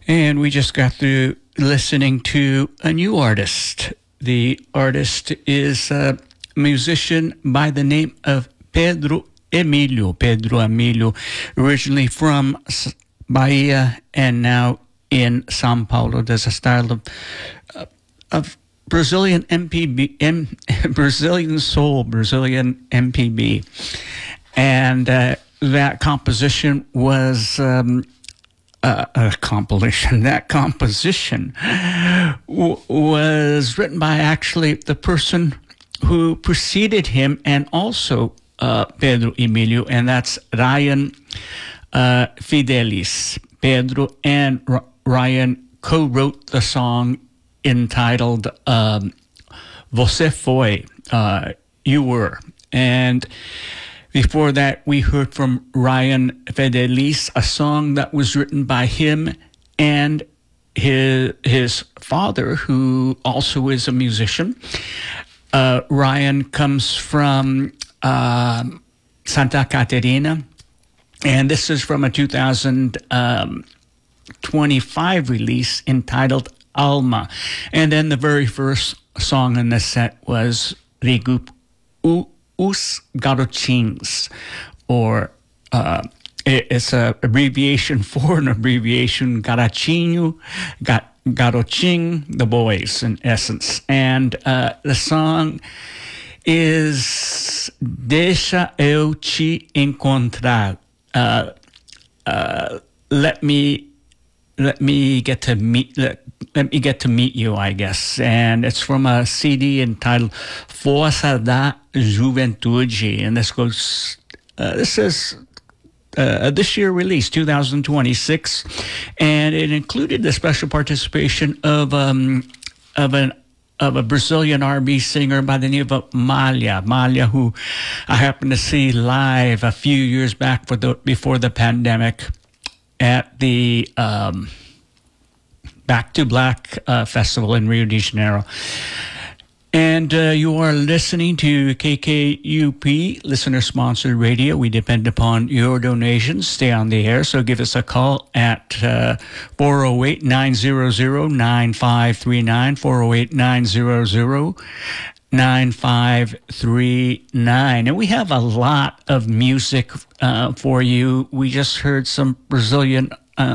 And we just got through listening to a new artist. The artist is a musician by the name of Pedro Emilio. Pedro Emilio, originally from Bahia and now in São Paulo. There's a style of Brazilian Brazilian soul, Brazilian MPB. And that composition was a compilation. That composition was written by actually the person who preceded him and also Pedro Emilio, and that's Ryan Fidelis. Pedro and Ryan co-wrote the song entitled Você Foi, You Were. And before that, we heard from Ryan Fidelis, a song that was written by him and his father, who also is a musician. Ryan comes from Santa Catarina, and this is from a 2025 release entitled Alma. And then the very first song in the set was the group Os Garotinhos, or it's an abbreviation for an abbreviation, Garotinho, Garotinho, the boys in essence. And the song is Deixa Eu Te Encontrar. Let me get to meet you, I guess. And it's from a CD entitled Força da Juventude, and this is this year release, 2026, and it included the special participation of a Brazilian R&B singer by the name of Malha, who I happened to see live a few years back before the pandemic at the Back to Black Festival in Rio de Janeiro. And you are listening to KKUP, listener-sponsored radio. We depend upon your donations. Stay on the air, so give us a call at 408-900-9539, 408-900-9539. And we have a lot of music for you. We just heard some Brazilian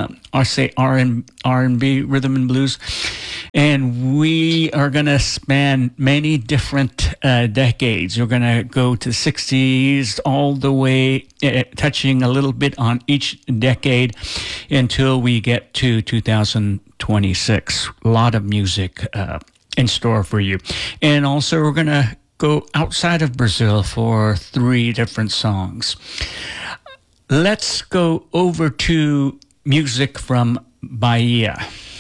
R&B, rhythm and blues, and we are going to span many different decades. We're going to go to the 60s all the way, touching a little bit on each decade until we get to 2026. A lot of music in store for you. And also we're going to go outside of Brazil for 3 different songs. Let's go over to music from Bahia.